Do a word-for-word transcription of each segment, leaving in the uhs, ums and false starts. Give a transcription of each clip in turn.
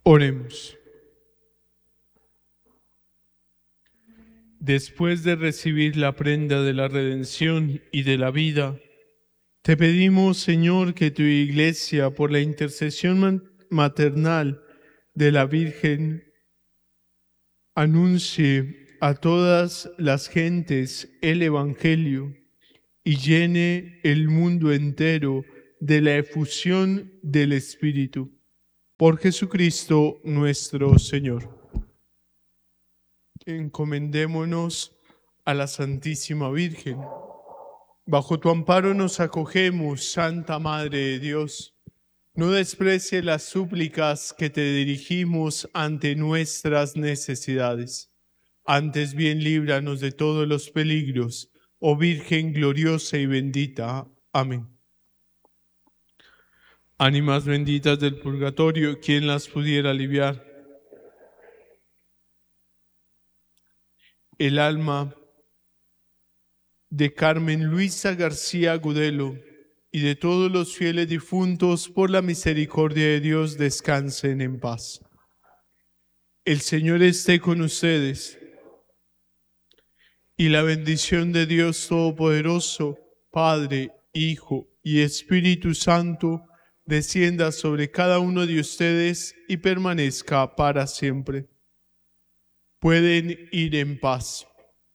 Oremos. Después de recibir la prenda de la redención y de la vida, te pedimos, Señor, que tu Iglesia, por la intercesión maternal de la Virgen, anuncie a todas las gentes el Evangelio y llene el mundo entero de la efusión del Espíritu. Por Jesucristo nuestro Señor. Encomendémonos a la Santísima Virgen. Bajo tu amparo nos acogemos, Santa Madre de Dios. No desprecie las súplicas que te dirigimos ante nuestras necesidades. Antes bien líbranos de todos los peligros, oh Virgen gloriosa y bendita. Amén. Ánimas benditas del purgatorio, ¿quién las pudiera aliviar? El alma de Carmen Luisa García Agudelo y de todos los fieles difuntos, por la misericordia de Dios, descansen en paz. El Señor esté con ustedes, y la bendición de Dios Todopoderoso, Padre, Hijo y Espíritu Santo, descienda sobre cada uno de ustedes y permanezca para siempre. Pueden ir en paz.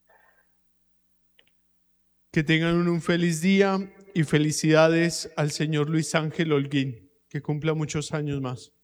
Que tengan un feliz día y felicidades al señor Luis Ángel Holguín, que cumpla muchos años más.